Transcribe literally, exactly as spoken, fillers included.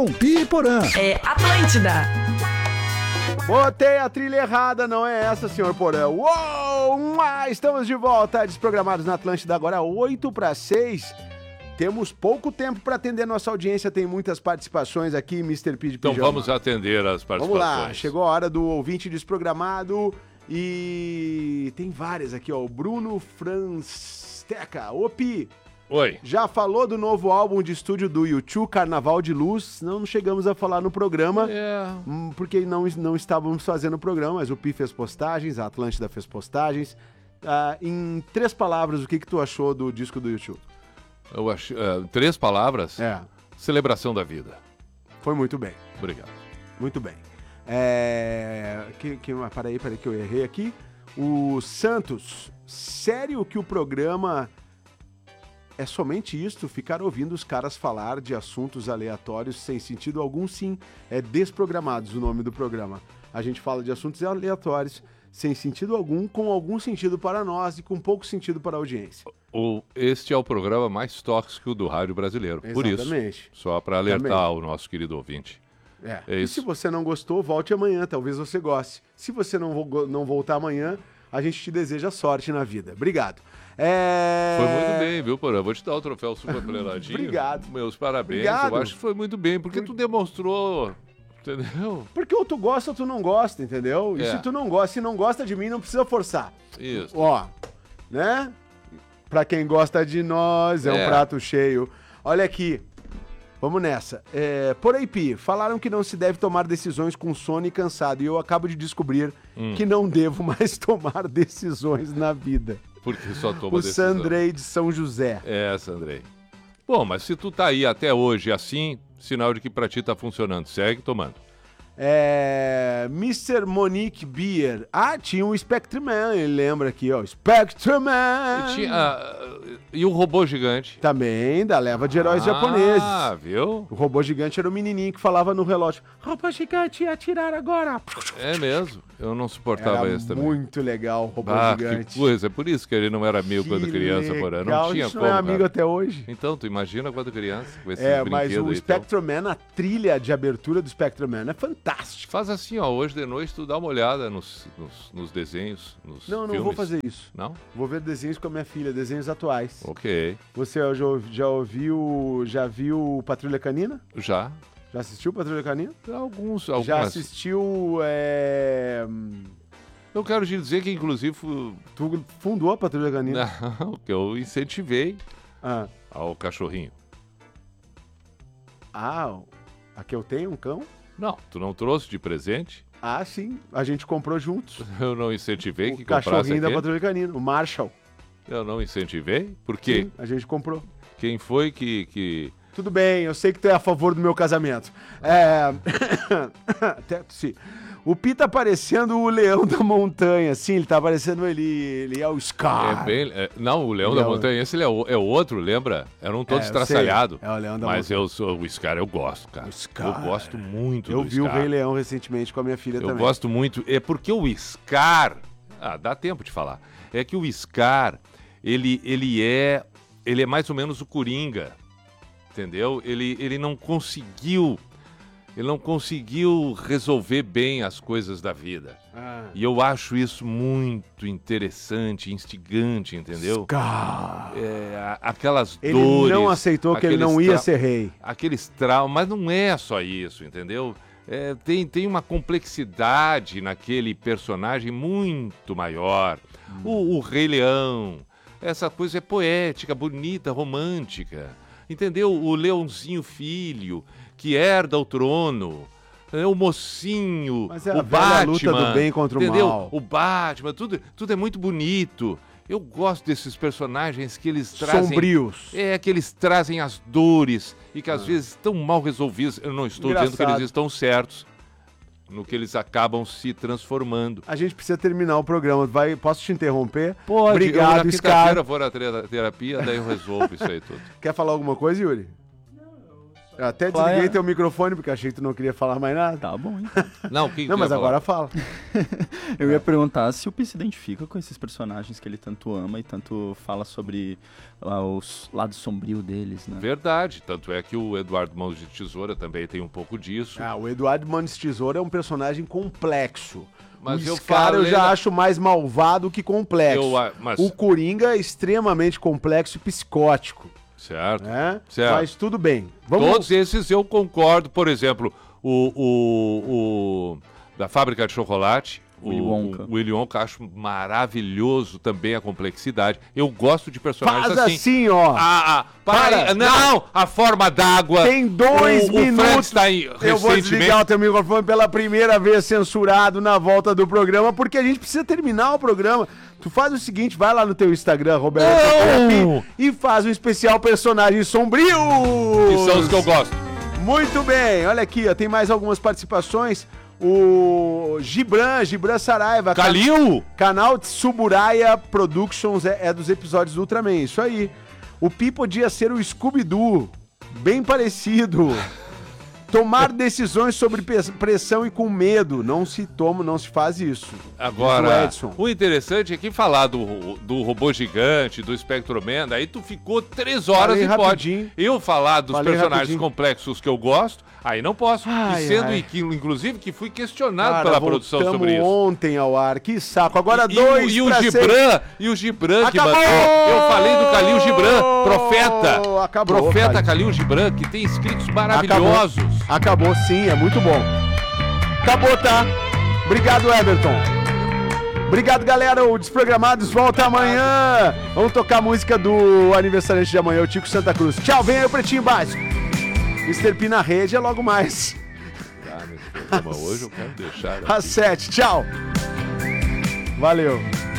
Pi Porã. É Atlântida. Botei a trilha errada, não é essa, senhor Porã. Uou! Mua! Estamos de volta, desprogramados na Atlântida, agora oito para seis. Temos pouco tempo para atender nossa audiência, tem muitas participações aqui, mister P de Então Pijama. vamos atender as participações. Vamos lá, chegou a hora do ouvinte desprogramado e tem várias aqui, ó. O Bruno Fransteca. Ô, Pi, Oi. já falou do novo álbum de estúdio do U dois, Carnaval de Luz? Não, não chegamos a falar no programa, É. hum, porque não, não estávamos fazendo o programa, mas o Pi fez postagens, a Atlântida fez postagens. Ah, em três palavras, o que, que tu achou do disco do U dois? Eu acho, é, três palavras. É, Celebração da vida. foi muito bem, Obrigado. muito bem. É... Que, que, peraí, peraí que eu errei aqui. O Santos, sério que o programa é somente isto? Ficar ouvindo os caras falar de assuntos aleatórios sem sentido algum? Sim, é Desprogramados o nome do programa. A gente fala de assuntos aleatórios sem sentido algum, com algum sentido para nós e com pouco sentido para a audiência. O, este é o programa mais tóxico do rádio brasileiro. Por isso, Exatamente. só para alertar Também. o nosso querido ouvinte. É. É E isso. se você não gostou, volte amanhã, talvez você goste. Se você não, vo- não voltar amanhã, a gente te deseja sorte na vida. Obrigado. É... Foi muito bem, viu, Porã? Vou te dar o troféu super pleladinho. Obrigado. Meus parabéns. Obrigado. Eu acho que foi muito bem, porque tu demonstrou, entendeu? Porque ou tu gosta ou tu não gosta, entendeu? E É. se tu não gosta, se não gosta de mim, não precisa forçar. Isso. Ó, né? Pra quem gosta de nós, é, um É. prato cheio. Olha aqui, vamos nessa. É, por aí, Pi, falaram que não se deve tomar decisões com sono e cansado. E eu acabo de descobrir Hum. que não devo mais tomar decisões na vida. Porque só toma O decisão. Sandrei de São José. É, Sandrei. Bom, mas se tu tá aí até hoje assim, sinal de que pra ti tá funcionando. Segue tomando. É, mister Monique Beer. Ah, tinha um Spectreman, ele lembra aqui, ó. Spectreman! E, tinha, ah, e o robô gigante? Também, da leva de heróis Ah, japoneses. viu? O robô gigante era o menininho que falava no relógio: robô gigante, atirar agora. É mesmo. Eu não suportava Era esse também. muito legal o robô Ah, gigante. que coisa. É por isso que ele não era amigo quando Que criança, Porã. legal, Não tinha a gente como. não é amigo cara. até hoje. Então, tu imagina quando criança, com esses É, mas brinquedos o aí, então. Spectreman, a trilha de abertura do Spectreman é fantástica. Faz assim, ó, hoje de noite tu dá uma olhada nos, nos, nos desenhos, nos Não, não filmes. vou fazer isso. Não? Vou ver desenhos com a minha filha, desenhos atuais. Ok. Você já, ouvi- já ouviu, já viu Patrulha Canina? Já. Já assistiu Patrulha Canina? Alguns, algumas. Já assistiu, é... Eu quero te dizer que, inclusive, fu- Tu fundou a Patrulha Canina? não, que eu incentivei Ah, ao cachorrinho. ah, aqui eu tenho um cão? Não, tu não trouxe de presente? Ah, sim, a gente comprou juntos. Eu não incentivei que O comprasse cachorrinho da aquele? Patrulha Canina, o Marshall. Eu não incentivei? Por quê? Sim, a gente comprou. Quem foi que... que... Tudo bem, eu sei que tu é a favor do meu casamento. É... Até sim. O Pi tá parecendo o leão da montanha. Sim, ele tá parecendo ele. Ele é o Scar. É bem, é- não, o Leão Ele da é o- Montanha, esse ele é, o, é o outro, lembra? Era um todo É, eu estraçalhado. sei. É o Leão da Mas Montanha. eu sou o Scar, eu gosto, cara. O Scar. Eu gosto muito Eu do vi o Scar. Rei Leão recentemente com a minha filha Eu também. gosto muito. É porque o Scar. Ah, dá tempo de falar. É que o Scar, ele, ele é. Ele é mais ou menos o Coringa. Entendeu? Ele, ele não conseguiu. Ele não conseguiu resolver bem as coisas da vida. Ah. E eu acho isso muito interessante, instigante, entendeu? Scar. É, a- aquelas Ele dores. não aceitou que ele aqueles não ia tra- ser rei. Aqueles traumas, mas não é só isso, entendeu? É, tem, tem uma complexidade naquele personagem muito maior. O, o Rei Leão, essa coisa é poética, bonita, romântica. Entendeu? O Leãozinho Filho, que herda o trono. É, o mocinho, Mas é o a velha Batman, luta do bem contra o entendeu? mal. O Batman, tudo, tudo é muito bonito. Eu gosto desses personagens que eles trazem... Sombrios. É, que eles trazem as dores e que às vezes estão mal resolvidos. Eu não estou dizendo que Engraçado. eles estão certos no que eles acabam se transformando. A gente precisa terminar o programa. Vai, posso te interromper? Pode. Obrigado, eu, na Scar. quinta-feira vou na tre- terapia, daí eu resolvo isso aí tudo. Quer falar alguma coisa, Yuri? Eu até desliguei teu microfone porque achei que tu não queria falar mais nada. Tá bom, então. Não, que Não, que mas eu ia agora fala. Eu ia perguntar se o Pi se identifica com esses personagens que ele tanto ama e tanto fala sobre ah, os lados sombrios deles, né? Verdade, tanto é que o Eduardo Mãos de Tesoura também tem um pouco disso. Ah, o Eduardo Mãos de Tesoura é um personagem complexo. Mas o eu Scar eu falei já da- acho mais malvado que complexo. Eu a- mas- O Coringa é extremamente complexo e psicótico, Certo. né? Certo. Mas tudo bem. Vamos... Todos esses eu concordo. Por exemplo, o, o, o da Fábrica de Chocolate, Willy o, Wonka. o Willy Wonka, acho maravilhoso também a complexidade. Eu gosto de personagens Faz assim. assim, ó. Ah, ah, para Para, aí. Não, a forma d'água. Tem dois o, minutos. O Frankenstein Eu vou recentemente. desligar o teu microfone pela primeira vez censurado na volta do programa, porque a gente precisa terminar o programa. Tu faz o seguinte, vai lá no teu Instagram, Roberto, Não! e faz um especial personagens sombrios. Que são os que eu gosto. Muito bem, olha aqui, ó, tem mais algumas participações. O Gibran, Gibran Saraiva. Calil? Canal de Suburaya Productions é, é dos episódios do Ultraman, isso aí. O Pi podia ser o Scooby-Doo, bem parecido. Tomar decisões sobre pe- pressão e com medo. Não se toma, não se faz isso. Diz o Agora, Edson. o interessante é que falar do, do robô gigante, do Spectroman, aí tu ficou três horas Falei e pode. rapidinho. Eu falar dos Falei personagens rapidinho. complexos que eu gosto, aí não posso. Ai, e sendo, ai. que, inclusive, que fui questionado Cara, pela produção voltamos sobre isso. ontem ao ar, que saco. Agora E, dois e o, e pra o seis. Gibran, e o Gibran que Acabou! mandou. Eu falei do Calil Gibran, profeta. Acabou, profeta cara. Calil Gibran, que tem escritos maravilhosos. Acabou sim, é muito bom. Acabou, tá? Obrigado, Everton. Obrigado, galera. O Desprogramados volta amanhã. Vamos tocar a música do aniversariante de amanhã, o Tico Santa Cruz. Tchau, vem aí o Pretinho Básico. mister P na rede é logo mais. Ah, nesse programa hoje eu quero deixar. Às sete. Tchau. Valeu.